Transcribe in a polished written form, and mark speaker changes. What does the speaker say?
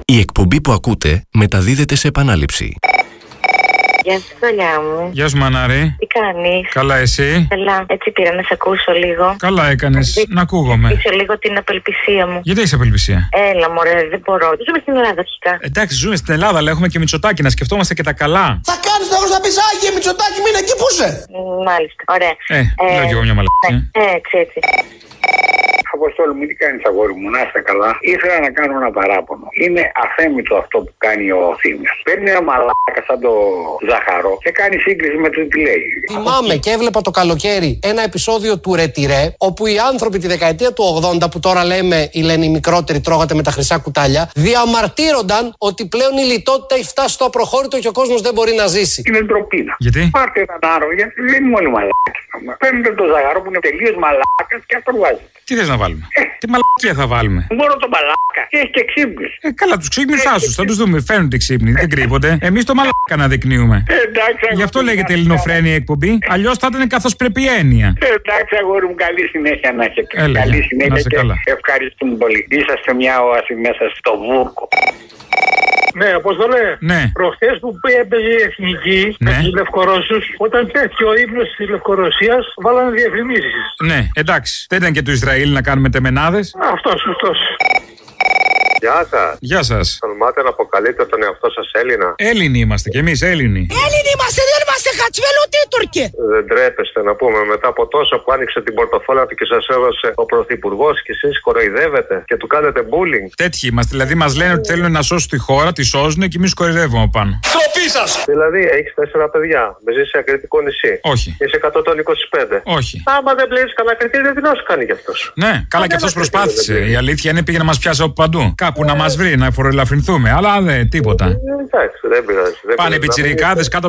Speaker 1: Η εκπομπή που ακούτε μεταδίδεται σε επανάληψη.
Speaker 2: Γεια σου, δουλειά μου.
Speaker 3: Γεια σου, Μανάρη.
Speaker 2: Τι κάνεις?
Speaker 3: Καλά, εσύ?
Speaker 2: Καλά, έτσι πήρα να σε ακούσω λίγο.
Speaker 3: Καλά έκανες. Να ακούγομαι.
Speaker 2: Είσαι λίγο την απελπισία μου.
Speaker 3: Γιατί έχεις απελπισία?
Speaker 2: Έλα, μωρέ, δεν μπορώ. Ζούμε στην Ελλάδα αρχικά.
Speaker 3: Εντάξει, ζούμε στην Ελλάδα, αλλά έχουμε και Μητσοτάκη, να σκεφτόμαστε και τα καλά.
Speaker 4: Θα κάνεις το να πεις Άγιε Μητσοτάκη, μήνα εκεί που είσαι.
Speaker 2: Μάλιστα, ωραία.
Speaker 3: Λέω κι εγώ μια μαλακία.
Speaker 2: Έτσι.
Speaker 5: Αποστόλου μου, τι κάνεις αγόρι μου, να είστε καλά. Ήθελα να κάνω ένα παράπονο. Είναι αθέμητο αυτό που κάνει ο Θήμιος. Παίρνει ένα μαλάκα σαν το Ζαχαρό και κάνει σύγκριση με το τι λέει.
Speaker 4: Θυμάμαι και έβλεπα το καλοκαίρι ένα επεισόδιο του Ρετιρέ, όπου οι άνθρωποι τη δεκαετία του 80, που τώρα λέμε οι λένε οι μικρότεροι τρώγατε με τα χρυσά κουτάλια, διαμαρτύρονταν ότι πλέον η λιτότητα έχει φτάσει στο απροχώρητο και ο κόσμος δεν μπορεί να ζήσει.
Speaker 5: Είναι ντροπή.
Speaker 3: Γιατί?
Speaker 5: Πάρτε έναν άρο, γιατί δεν είναι όλοι μαλάκες. Παίρνετε τον Ζαχαρό που είναι τελείως μαλάκας και αυτό βάζετε.
Speaker 3: Τι θες να βάλουμε? Τι μαλακία θα βάλουμε?
Speaker 5: Μόνο τον μαλάκα. Και έχει και ξύπνης.
Speaker 3: Καλά, τους ξύπνους άσους, θα τους δούμε. Φαίνονται ξύπνοι, δεν κρύβονται. Εμείς το μαλάκα να δεικνύουμε.
Speaker 5: Εντάξει,
Speaker 3: Γι' αυτό λέγεται ελληνοφρένεια η εκπομπή. Αλλιώς θα ήταν καθώς πρέπει η έννοια.
Speaker 5: Εντάξει, αγόρι μου, καλή συνέχεια να έχετε.
Speaker 3: Έλα,
Speaker 5: καλή
Speaker 3: να
Speaker 5: συνέχεια
Speaker 3: είσαι
Speaker 5: και
Speaker 3: καλά.
Speaker 5: ευχαριστούμε πολύ. Είσαστε μια όαση μέσα στο βούρκο.
Speaker 6: Ναι, Απόστολε.
Speaker 3: Ναι.
Speaker 6: Προχτές που έπαιζε η Εθνική με
Speaker 3: Ναι.
Speaker 6: τους Λευκορώσους, όταν πέφτει ο ύμνος της Λευκορωσίας, βάλανε διαφημίσεις.
Speaker 3: Ναι, εντάξει. Δεν ήταν και του Ισραήλ να κάνουμε τεμενάδες.
Speaker 6: Αυτός.
Speaker 7: Γεια σας.
Speaker 3: Γεια σας.
Speaker 7: Τολμάτε να αποκαλείτε τον εαυτό σας Έλληνα?
Speaker 3: Έλληνοι είμαστε κι εμείς, Έλληνοι.
Speaker 4: Έλληνοι είμαστε, δεν είμαστε χατσβέλ ούτε Τούρκοι.
Speaker 7: Δεν τρέπεστε να πούμε μετά από τόσο που άνοιξε την πορτοφόλα του και σας έδωσε ο πρωθυπουργός και εσείς κοροϊδεύετε και του κάνετε bullying?
Speaker 3: Τέτοιοι είμαστε. Δηλαδή μας λένε ότι θέλουν να σώσουν τη χώρα, τη σώζουν και εμείς κορυδεύουμε πάνω.
Speaker 4: Τροπή σας.
Speaker 7: Δηλαδή έχεις 4 παιδιά, με ζεις σε ακριτικό νησί.
Speaker 3: Όχι.
Speaker 7: Είσαι 100 των 25.
Speaker 3: Όχι.
Speaker 7: Άμα δεν πλήρεις κανένα κριτήριο, τι να σου κάνει κι αυτός?
Speaker 3: Ναι, καλά και
Speaker 7: δεν
Speaker 3: αυτός
Speaker 7: μας
Speaker 3: προσπάθησε.
Speaker 7: κριτήριο,
Speaker 3: Η αλήθεια είναι πήγε να μας πιάσει από παντού. Κάπου να μας βρει, να φοροελαφρυνθούμε. Αλλά δεν, τίποτα.
Speaker 7: Εντάξει, δεν πειράζει.
Speaker 3: Πάνε οι πιτσιρικάδες κάτω